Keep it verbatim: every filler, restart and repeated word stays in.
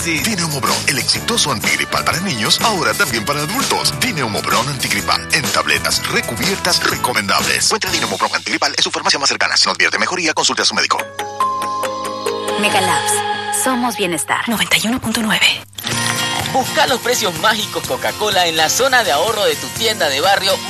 crisis. Dineumobron, el exitoso antigripal para niños, ahora también para adultos. Dineumobron antigripal, en tabletas recubiertas recomendables. Encuentra Dineumobron antigripal en su farmacia más cercana. Si no advierte mejoría, consulte a su médico. Megalabs. Somos bienestar. noventa y uno punto nueve. Busca los precios mágicos Coca-Cola en la zona de ahorro de tu tienda de barrio